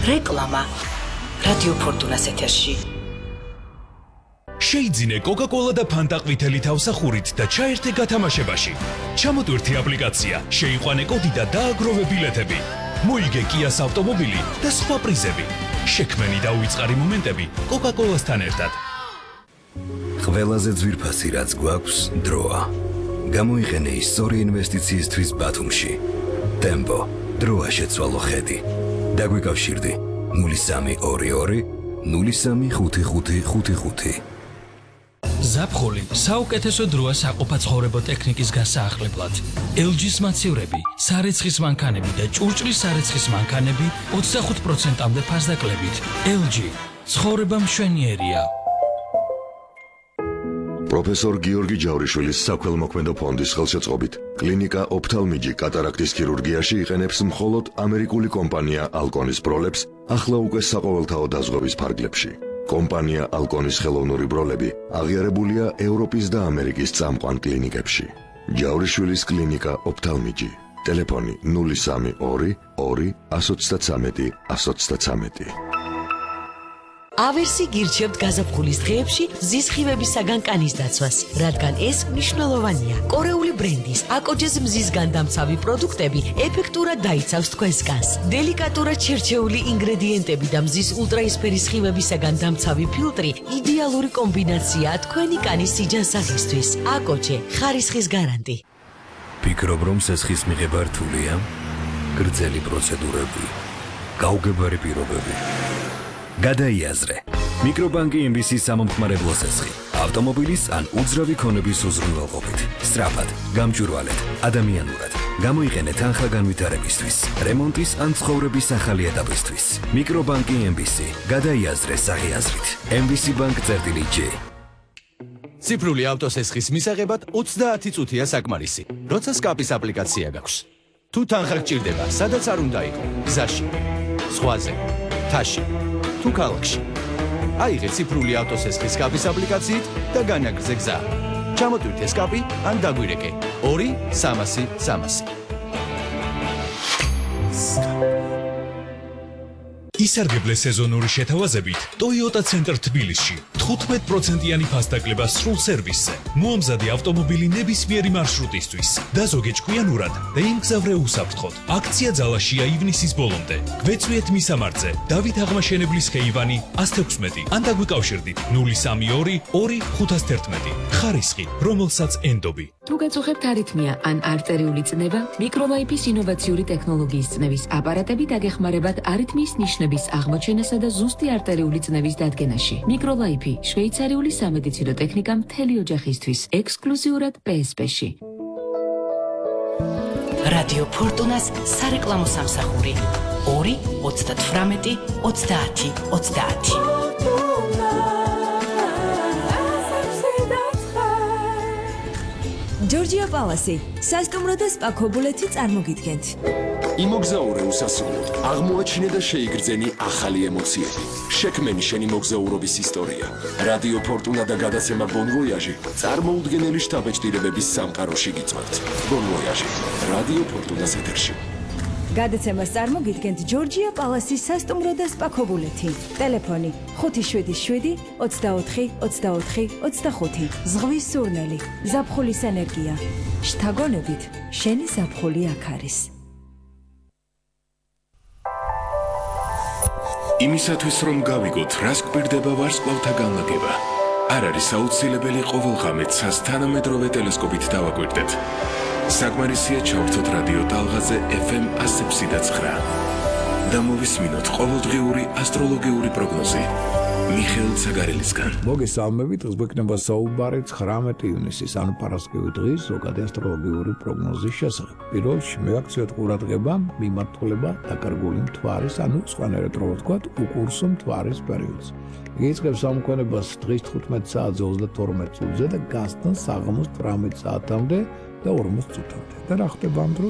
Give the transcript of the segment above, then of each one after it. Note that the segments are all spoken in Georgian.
რეკლამა რადიო ფორტუნას ეთერში. შეიძინე კოკა-კოლა და ფანტა ყვითელი თავსახურით და ჩაერთე გათამაშებაში. ჩამოტვირთი აპლიკაცია, შეიყვანე კოდი და დააგროვე ბილეთები. მოიგე კიას ავტომობილი და სხვა პრიზები. შექმენი და უიწყარი მომენტები კოკა-კოლასთან ერთად. ყველაზე ძვირფასი რაც გვაქვს დროა. გამოიყენე ისტორი ინვესტიციისთვის ბათუმში. ტემპო, დროა შეცვალო ხედი. დაგვიკავშირდი 0322 035555. ზაფხული საუკეთესო დროა საყოფაცხოვრებო ტექნიკის გასაახლებლად. LG-ის მაცივრები, სარეცხის მანქანები და ჭურჭლის სარეცხის მანქანები 25%-მდე ფასდაკლებით. LG, ცხოვრება მშვენიერია. პროფესორ გიორგი ჯავრიშვილის საქველმოქმედო ფონდის ხელშეწყობით კლინიკა ოფთალმიჯი კატარაქტის ქირურგიაში იყენებს მხოლოდ ამერიკული კომპანია ალკონის ბროლებს ახლა უკვე საყოველთაო დაზღვევის ფარგლებში. კომპანია ალკონის ხელოვნური ბროლები აღიარებულია ევროპის და ამერიკის წამყვან კლინიკებში. ჯავრიშვილის კლინიკა ოფთალმიჯი. ტელეფონი 032 2 133 133. ავერსი გირჩევთ გაზაფხულის დღეებში მზისხივებისაგან კანის დაცვას, რადგან ეს მნიშვნელოვანია. კორეული ბრენდის აკოჯეს მზისგან დამცავი პროდუქტები ეფექტურად დაიცავს თქვენს კანს. დელიკატურად შერჩეული ინგრედიენტები და მზის ულტრაისფერი სხივებისაგან დამცავი ფილტრი იდეალური კომბინაციაა თქვენი კანის სიჯანსაღისთვის. აკოჯე, ხარისხის გარანტი. ფიქრობ, რომ სესხის მიღება რთულია? გრძელი პროცედურები, გაუგებარი პირობები. გადაიაზრე. მიკრობანკი MBC-ის სამომხმარებლო სესხი. ავტომობილის ან უძრავი ქონების უზრუნველყოფით. სწრაფად, გამჭვირვალედ, ადამიანურად. გამოიყენეთ თანხა განვითარებისთვის, რემონტის ან ცხოვრების ახალი ეტაპისთვის. მიკრობანკი MBC. გადაიაზრე სახეაზრით. MBC Bank-J. ციფრული ავტოსესხის მისაღებად 30 წუთია საკმარისი. როცა სკაპის აპლიკაცია გაქვს. თუ თანხა გჭირდება, სადაც არ უნდა იყო, გზაში, ზღვაზე, თაში. თუ ქალაქში. აიღე ციფრული ავტოსესხის სკაპის აპლიკაციით და განაგრძე გზა. ჩამოტვირთე სკაპი ან დაგვირეკე 2-300-300. ისარგებლე სეზონური შეთავაზებით Toyota Center თბილისში 15%-იანი ფასდაკლება სრულ სერვისზე. მოამზადე ავტომობილი ნებისმიერი მარშრუტისთვის. დაზოგე ჭკვიანურად და იმგზავრე უსაფრთხოდ. აქცია ძალაშია ივნისის ბოლომდე. გვეწვიეთ მისამართზე დავით აღმაშენებლის ხეივანი 116 ან დაგვიკავშირდით 032 2511. ხარისხი, რომელსაც ენდობი. თუ გაწუხებთ არითმია ან არტერიული წნება, მიკროლაიფის ინოვაციური ტექნოლოგიის წნევის აპარატები დაგეხმარებათ არითმიის ნიშნების აღმოჩენასა და ზუსტი არტერიული წნევის დადგენაში. მიკროლაიფი, შვეიცარიული სამედიცინო ტექნიკა მთელი ოჯახისთვის, ექსკლუზიურად PSP-ში. რადიო ფორტუნას სარეკლამო სამსახური 2 38 30 30. ჯორჯია პალასი, სასტუმრო და სპა ქობულეთი წარმოგიდგენთ. იმოგზაურე უსასრულოდ, აღმოაჩინე და შეიგრძენი ახალი ემოციები. შექმენი შენი მოგზაურობის ისტორია. რადიო ფორტუნა და გადაცემა Bon Voyage წარმოუდგენელი შთაბეჭდილებების სამყაროში გიწვევთ. Bon Voyage, რადიო ფორტუნას ეთერში. გადაცემას წარმოგიდგენთ ჯორჯია პალასის სასტუმრო და სპა ქობულეთი. ტელეფონი 577 24 24 25. ზღვის სურნელი, ზაფხულის ენერგია. შთაგონებით, შენი ზაფხული აქ არის. იმისათვის რომ გავიგოთ, რას გვპირდება ვარსკვლავთა განლაგება, არ არის აუცილებელი ყოველღამე ცას თანამედროვე ტელესკოპით დავაკვირდეთ. საკმარისია ჩავრთოთ რადიო ტალღაზე FM 107.9 და მოვისმინოთ ყოველდღიური ასტროლოგიური პროგნოზი მიხეილ ცაგარელისგან. მოგესალმებით, გვექნება საუბარი 19 ივნისის, ანუ პარასკევის დღის ზოგადი ასტროლოგიური პროგნოზის შესახებ. პირველ რიგში მივაქციოთ ყურადღება მიმართულება დაკარგული მთვარის, ანუ სხვანაირად რო ვთქვათ, უკურსო მთვარის პერიოდს. იწყებს ამქონებას დღის 15 საათზე 32 წუთზე და გასტანს საღამოს 18 საათამდე და 40 წუთამდე. და რა ხდება ამ დროს?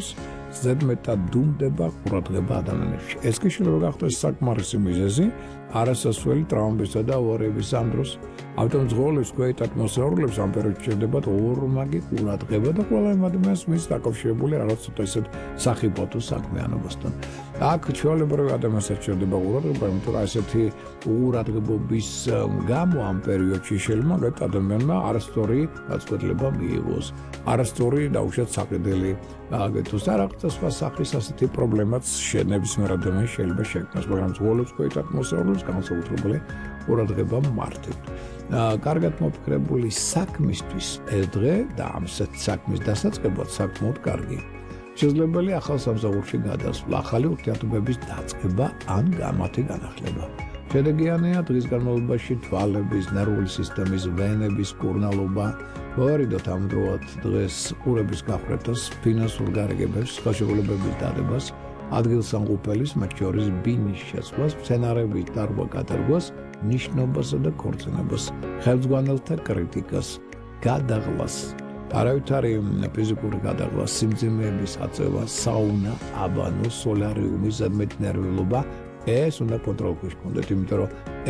ზედმეტად დუმდება ყურადღება ადამიანებში. ეს კი შეიძლება გახდეს საკმარისი მიზეზი არასასვლელი ტრავმებისა და ავარიების ამ დროს ავტომობილის ქვეითად მოსაუბრლებს ამ პერიოდში შედებათ ორმაგი ყურადღება და ყველა იმ ადამიანს ვინც დაკავშირებული რაღაც ცოტა ისეთ სახიფათო საქმიანობასთან. აქ ჩვეულებრივ ადამიანსაც შედება ყურადღება, იმიტომ რომ ასეთი ყურადღებობის გამო ამ პერიოდში შეიძლება მაგათ ადამიანმა არასწორი გაწყვეტილება მიიღოს, არასწორი დაუშვათ საყიდელი აგეთოს და რაღაცა სხვა სახის ასეთი პრობლემაც ნებისმიერ ადამიანს შეიძლება შექმნას, მაგრამ ზღოლებს ქვეითად მოსაუბრლებს განსაკუთრებული ყურადღება მართებთ. კარგად მოფიქრებული საქმისთვის ეს დღე და ამ საქმის დასაწყებად საკმაოდ კარგი. შესაძლებელია ახალ სამსახურში გადასვლა, ახალი ურთიერთობების დაწყება ან გამათი განახლება. შედეგიანია დღის განმავლობაში თვალების, ნერვული სისტემის, ვენების კურნალობა, მოვარიდოთ ამ დროად დღეს ყურების გახვრეტას, ფინანსურ გარიგებებს, ხელშეკრულებების დადებას, ადგილსამყოფელის, მათ შორის ბინის შეცვლას, მცენარეების დარგვა გადარგვას, ნიშნობასა და ქორწინებას, ხელმძღვანელთა კრიტიკას, გადაღლას. არავითარი ფიზიკური გადაღლა, სიმძიმეების აწევა, საუნა, აბანო, სოლარიუმი, ზედმეტი ნერვიულობა ეს უნდა კონტროლში ჰქონდეთ, იმიტომ რომ